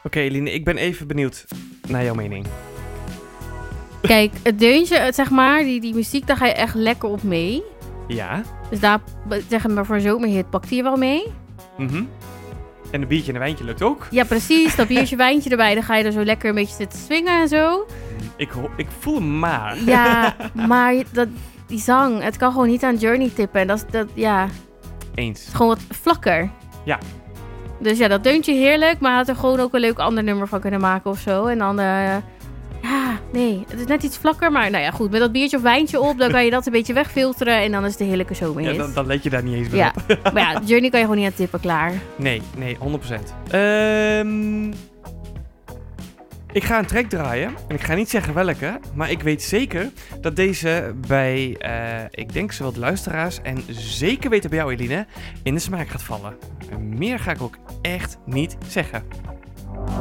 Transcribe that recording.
Oké, Eline, ik ben even benieuwd naar jouw mening. Kijk, het deuntje, zeg maar, die muziek, daar ga je echt lekker op mee. Ja. Dus daar, zeg maar, voor een zomerhit pakt hij wel mee. Mhm. En een biertje en een wijntje lukt ook. Ja, precies. Dat biertje, wijntje erbij, dan ga je er zo lekker een beetje zitten swingen en zo. Ik voel hem maar. Ja, maar die zang, het kan gewoon niet aan Journey tippen. En dat Eens. is gewoon wat vlakker. Ja. Dus ja, dat deuntje heerlijk, maar had er gewoon ook een leuk ander nummer van kunnen maken of zo. En dan, nee, het is net iets vlakker, maar nou ja, goed. Met dat biertje of wijntje op, dan kan je dat een beetje wegfilteren en dan is het een heerlijke zomerhit. Ja, dan let je daar niet eens meer Ja, op. maar ja, Journey kan je gewoon niet aan tippen, klaar. Nee, 100%. Ik ga een track draaien. En ik ga niet zeggen welke. Maar ik weet zeker dat deze bij, ik denk zowel de luisteraars en zeker weten bij jou, Eline, in de smaak gaat vallen. En meer ga ik ook echt niet zeggen.